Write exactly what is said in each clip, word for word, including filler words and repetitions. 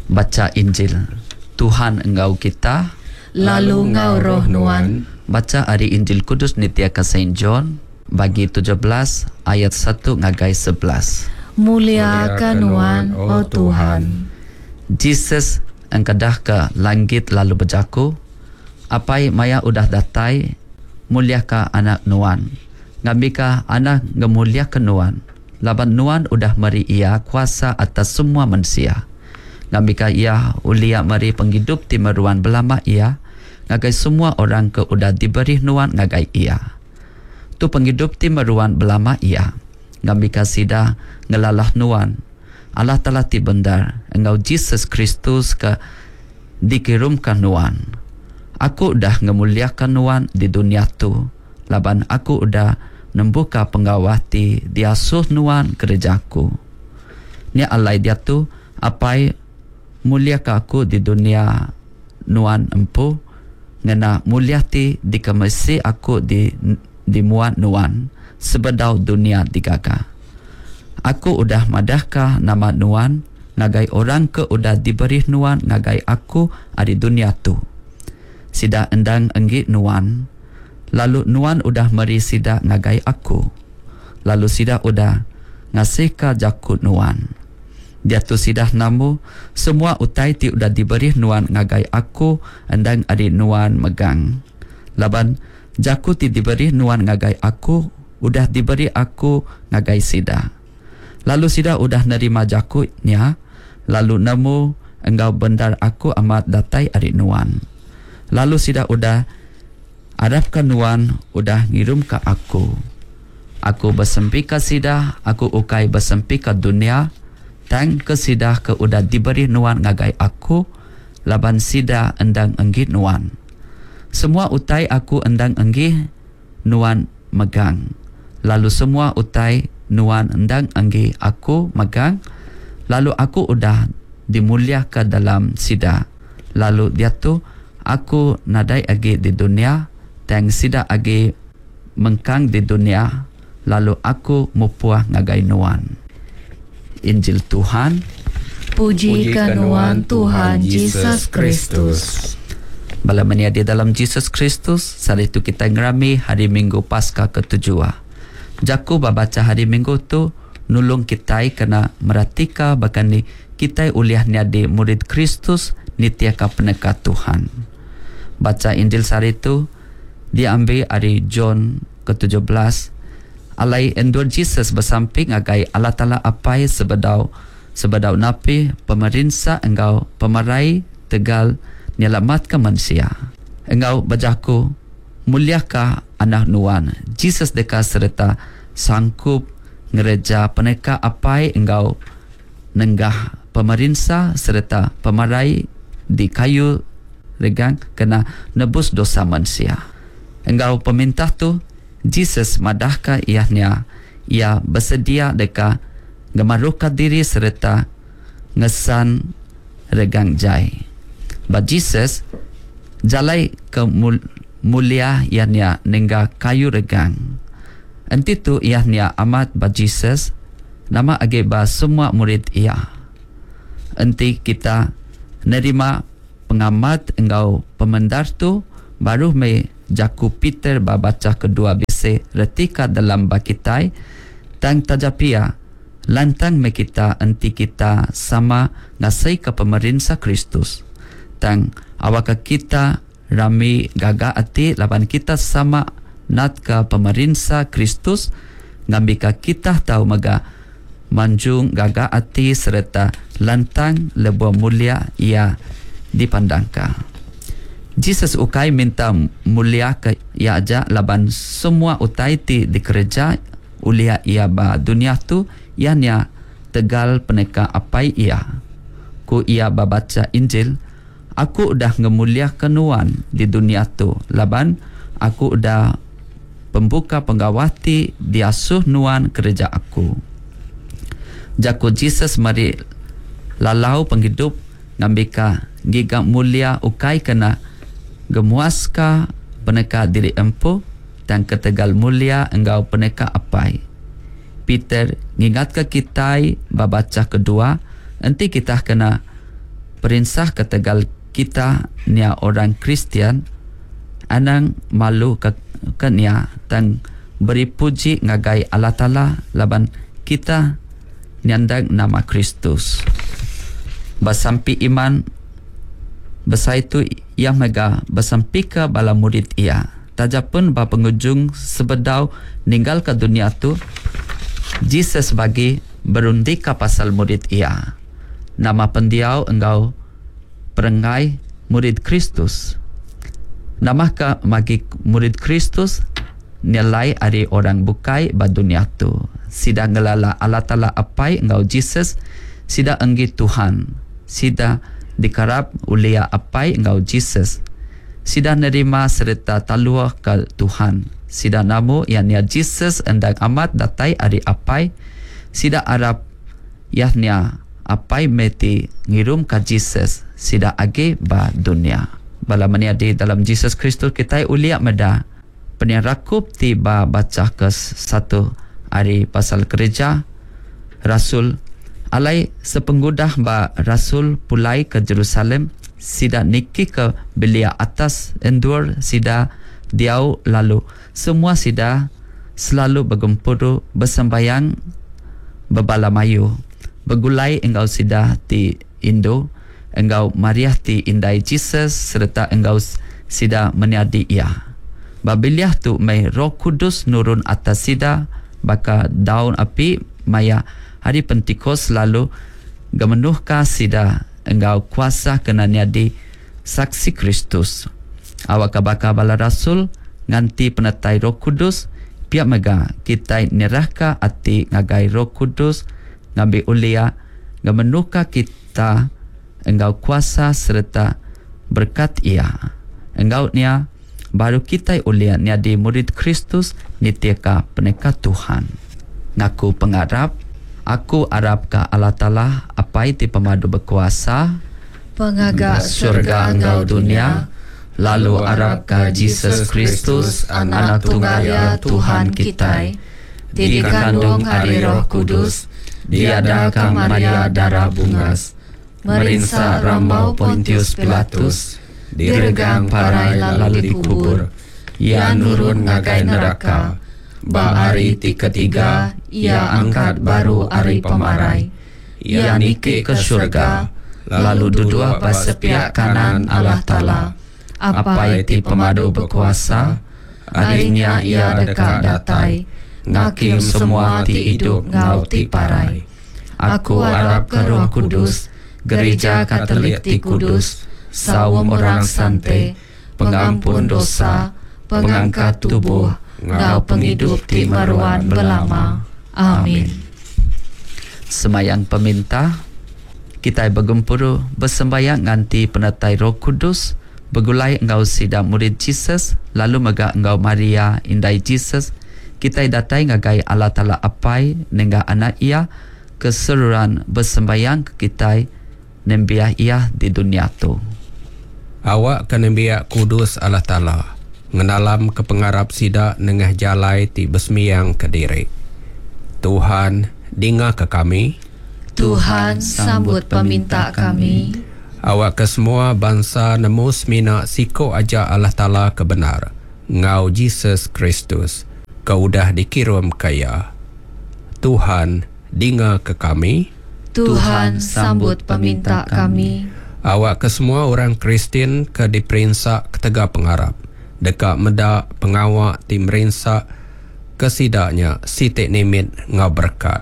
Baca Injil. Tuhan engkau kita, lalu engkau roh Nuan. Baca hari Injil Kudus Nitiaka Saint John bagi tujuh belas ayat satu ngagai sebelas. Muliakan Nuan, oh Tuhan. Jesus engkadah ke langit lalu berjaku, apai maya udah datai, muliaka anak Nuan. Ngabika anak ngemuliakan Nuan. Laban Nuan udah meri ia kuasa atas semua manusia. Ngabika ia ulia meri penghidup ti meruan belama ia, ngagai semua orang ke udah diberi Nuan ngagai ia. Tu penghidup ti meruan belama ia. Ngabika sida ngelalah Nuan. Allah telah ti bendar engkau Jesus Kristus ke dikirumkan Nuan. Aku udah ngemuliakan Nuan di dunia tu. Laban aku udah membuka penggawati diasuh Nuan gerejaku. Ni alai dia tu apai muliakan aku di dunia Nuan empu ngena muliati di kemesi aku di di muat Nuan sebedau dunia digaga. Aku udah madahkah nama Nuan ngagai orang ke udah diberi Nuan ngagai aku di dunia tu. Sida endang enggi Nuan, lalu Nuan udah meri sida ngagai aku. Lalu sida udah ngasih ka jakut Nuan. Dia tu sidah namu semua utai ti udah diberi Nuan ngagai aku endang adi Nuan megang. Laban jaku ti diberi Nuan ngagai aku udah diberi aku ngagai sida. Lalu sida udah nerima jakutnya, lalu nemu engkau bendar aku amat datai adi Nuan. Lalu sida udah harapkan Nuan udah ngirum ke aku. Aku bersempi ke sida, aku ukai bersempi ke dunia. Tang ke sida ke udah diberi Nuan ngagai aku, laban sida endang enggit Nuan. Semua utai aku endang enggih Nuan megang. Lalu semua utai Nuan endang enggih aku megang. Lalu aku udah dimuliakan dalam sida. Lalu dia tu aku nadai agi di dunia, tang sida agi mengkang di dunia. Lalu aku mupuah ngagai Nuan. Injil Tuhan. Puji ke Nuan Tuhan Yesus Kristus. Bala menia di dalam Yesus Kristus, saat itu kita ngerami hari Minggu Paskah ketujuh. Jaku babaca hari Minggu tu nulung kita kena meratika bahkan ni kita uliahnya di murid Kristus nitiaka peneka Tuhan. Baca Injil saat itu diambil dari John ke tujuh belas. Alai endur Jesus bersamping agai Allah Ta'ala apai sebedau sebedau napi pemerintah engkau pemarai tegal nyelamatkan manusia. Engkau bajaku muliakah anak Nuan. Jesus deka serta sangkup ngereja peneka apai engkau nenggah pemerintah serta pemarai di kayu regang kena nebus dosa manusia. Engkau peminta tu Jesus madahka iahnya ia bersedia deka ngemarukan diri serta ngesan regang jai. But Jesus jalai ke mul- mulia iahnya nengga kayu regang. Enti tu iahnya amat ba Jesus nama age ba semua murid ia. Enti kita nerima pengamat engkau pemendar tu baru me jaku Peter babaca kedua bise retika dalam bakitai tang tajapia lantang me kita enti kita sama ngasai ke pemerintah Kristus tang awaka kita rami gaga ati laban kita sama nat ke pemerintah Kristus ngambika kita tahu maga manjung gaga ati serta lantang lebih mulia ia dipandangka. Jesus ukai minta mulia ke ia aja laban semua utai ti dikerja ulia ia ba dunia tu ianya tegal peneka apai ia. Ku ia babaca Injil, aku udah ngemuliakan Nuan di dunia tu laban aku udah pembuka penggawati diasuh Nuan kerja aku. Jaku Jesus mari lalau penghidup ngambika giga mulia ukai kena gemuaska peneka diri empu dan ketegal mulia engkau peneka apai. Peter ngingat ke kita babaca kedua, nanti kita kena Perinsah ketegal kita nia orang Kristian anang malu ke kenia tang beri puji ngagai Allah Ta'ala laban kita nyandang nama Kristus. Basampi iman besaitu ia mega basampi ke bala murid ia. Tajapun ba pengunjung sebedau ninggal ke dunia tu, Jesus bagi berundi ke pasal murid ia. Nama pendiau engkau perengai murid Kristus. Nama ka bagi murid Kristus nilai ari orang bukai ba dunia tu. Sida ngelala Allah Ta'ala apai engkau Jesus, sida enggi Tuhan, sida dikarap ulia apai engkau Jesus, sida nerima serta talua ke Tuhan, sida namu yang nia Jesus endang amat datai ari apai, sida arab yahnya apai meti ngirum ke Jesus, sida age ba dunia. Bala maniadi dalam Jesus Kristus kita ulia meda penian rakup tiba baca ke satu hari pasal kerja Rasul alai sepenggudah ba Rasul pulai ke Jerusalem, sida niki ke belia atas endur, sida diau lalu semua sida selalu bergempuru bersembayang bebala mayu begulai engkau sida ti Indo, engkau mariah ti indai Jesus serta engkau sida meniadi ia. Babiliah tu mai Roh Kudus nurun atas sida baka daun api maya hari Pentikos lalu gemenuhkah sida engkau kuasa kena niadi saksi Kristus. Awak baka bala rasul nganti penetai Roh Kudus pihak mega kita nirahka ati ngagai Roh Kudus ngambil ulia gemenuhkah kita engkau kuasa serta berkat ia. Engkau nia baru kita ulia niadi murid Kristus nitiaka peneka Tuhan. Ngaku pengarap, aku arap ka Allah Ta'ala apai ti pemadu berkuasa Pengagak surga engkau dunia, lalu arap ka Jesus Kristus anak tunggal Tuhan kita, dikandung hari Roh Kudus, diadakan Maria darah bungas, merinsa rambau Pontius Pilatus, diregang parai lalu dikubur, ia nurun ngagai neraka, ba hari ti ketiga ia angkat baru hari pemarai, ia niki ke surga, lalu duduk pas sepiak kanan Allah Ta'ala, apai ti pemadu berkuasa, adiknya ia dekat datai, ngakim semua ti hidup ngau ti parai. Aku harap ke Roh Kudus, gereja Katolik ti kudus, sawum orang sante, pengampun dosa, pengangkat tubuh, ngau penghidup ti maruan belama. Amin. Semayang peminta, kita bergempuru bersembayang nganti penetai Roh Kudus, begulai engkau sida murid Jesus, lalu mega engkau Maria indai Jesus, kita datai ngagai Allah Ta'ala apai nengga anak ia, keseluruhan bersembayang ke kita nembiah ia di dunia tu. Awak kenembiak kudus Allah Ta'ala ngenalam ke pengarap sida nengah jalai ti besmiang ke diri. Tuhan dinga ke kami, Tuhan sambut peminta kami. Awak ke semua bangsa nemu semina siko aja Allah Ta'ala kebenar, ngau Jesus Kristus kau dah dikirim kaya. Tuhan dinga ke kami, Tuhan sambut peminta kami. Awak ke semua orang Kristian ke diperinsak ketega pengarap, dekat medak pengawak tim rinsak kesidaknya sitik nimit ngau berkat.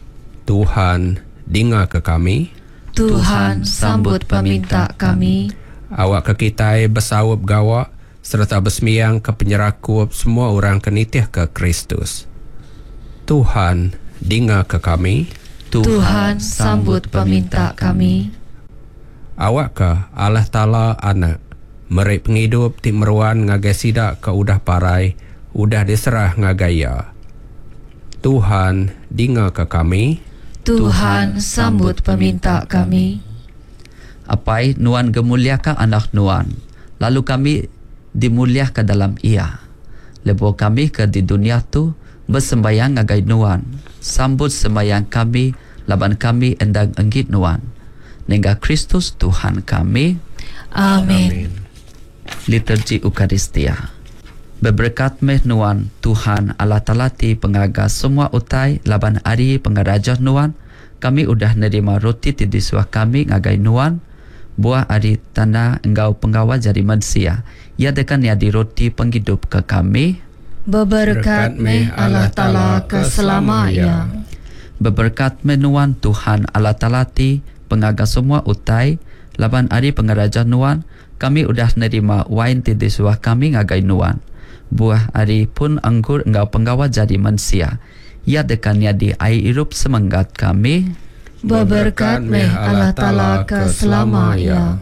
Tuhan dinga ke kami, Tuhan sambut peminta kami. Awak ke kita bersawab gawak serta besmiang ke penyerakup semua orang kenitih ke Kristus. Tuhan dinga ke kami, Tuhan sambut peminta kami. Awak ke Allah Ta'ala anak merik penghidup ti meruan ngagai sidak ke udah parai, udah diserah ngagaya. Tuhan dinga ke kami, Tuhan sambut peminta kami. Apai nuan gemuliakan anak nuan, lalu kami dimuliakan dalam ia. Lebo kami ke di dunia tu bersembayang ngagai nuan, sambut sembayang kami laban kami endang enggit nuan. Nengga Kristus Tuhan kami. Amin. Liturgi Eukaristia. Berberkat meh nuan Tuhan Allah Ta'ala ti pengaga semua utai laban hari pengarajah nuan, kami udah nerima roti ti disuah kami ngagai nuan, buah hari tanah engkau penggawa jari manusia, ia dekan yadi roti penghidup ke kami. Beberkat meh Allah Ta'ala keselamanya. Beberkat menuan Tuhan Allah Ta'ala ti pengaga semua utai laban hari pengarajah nuan, kami udah nerima wain ti disuah kami ngagai nuan, buah hari pun anggur engkau penggawa jadi manusia, ia dekan yadi air hidup semenggat kami. Beberkat meh Allah Ta'ala keselamanya.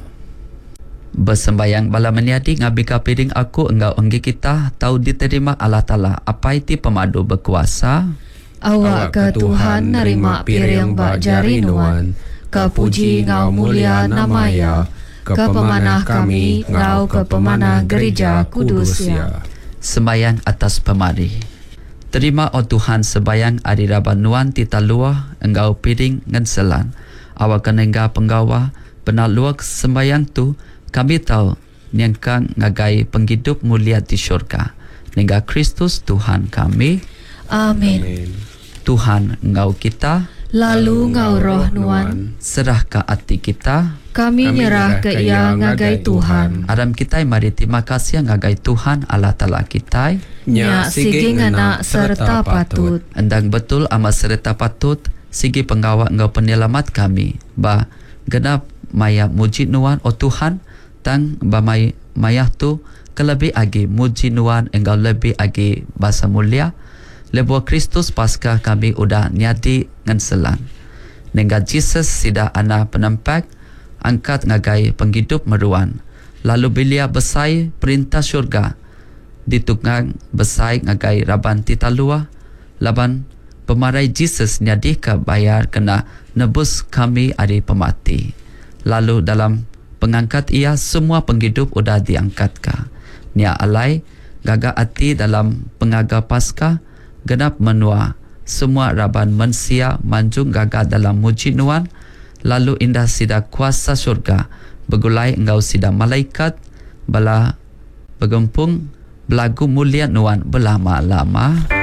Bersembayang bala meniadi ngabika piring aku engkau enggi kita tahu diterima Allah Ta'ala apa iti pemadu berkuasa. Awak ke Tuhan nerima piring bak jari nuan, kepuji ngau mulia namaya, ke pemanah kami ngau ke pemanah gereja kudus ya. Sembayang atas pemari. Terima oh Tuhan sembayang ari raban nuan tita luah engkau piring ngenselan. Awak kenengga penggawa benar luak sembayang tu kami tahu nyengkang ngagai penghidup mulia di syurga. Nengga Kristus Tuhan kami. Amin. Tuhan engkau kita, lalu ngau roh nuan, serah ke hati kita. kami nyerah ke ia ngagai Tuhan. Aram kita mari terima kasih ngagai Tuhan Allah Ta'ala kita. Nya sigi ngena serta patut. Endang betul amat serta patut sigi penggawa engkau penyelamat kami. Ba genap maya muji nuan oh Tuhan, tang ba may mayah tu kelebih agi muji nuan engkau lebih agi bahasa mulia. Lebuah Kristus Paskah kami udah nyadi ngenselan. Nengga Jesus sida ana penampak angkat ngagai penghidup meruan. Lalu belia besai perintah syurga ditukang besai ngagai raban tita luah. Laban pemarai Jesus nyadi ke bayar kena nebus kami ari pemati. Lalu dalam pengangkat ia semua penghidup udah diangkat ka. Nia alai gaga ati dalam pengaga Paskah genap menua semua raban mensia manjung gaga dalam muji nuan. Lalu indah sida kuasa surga begulai engkau sida malaikat bala begempung belagu mulia nuan berlama-lama.